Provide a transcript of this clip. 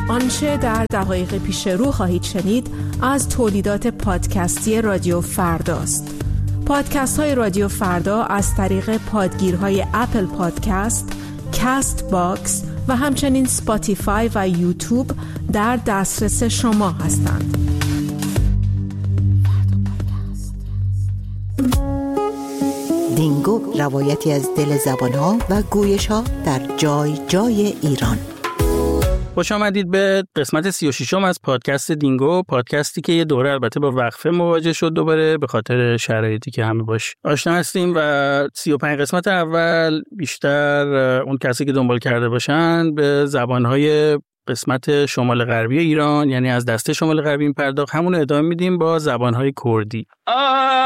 آنچه در دقایق پیش رو خواهید شنید از تولیدات پادکستی رادیو فرداست. پادکست های رادیو فردا از طریق پادگیرهای اپل پادکست، کاست باکس و همچنین سپاتیفای و یوتیوب در دسترس شما هستند. دینگو روایتی از دل زبان‌ها و گویش‌ها در جای جای ایران. خوش آمدید به قسمت 36 از پادکست دینگو، پادکستی که یه دوره البته با وقفه مواجه شد دوباره به خاطر شرایطی که همه باش آشنا هستیم و 35 قسمت اول بیشتر اون کسی که دنبال کرده باشن به زبان‌های قسمت شمال غربی ایران، یعنی از دسته شمال غربی این پرداخت، همون ادامه میدیم با زبان‌های کردی.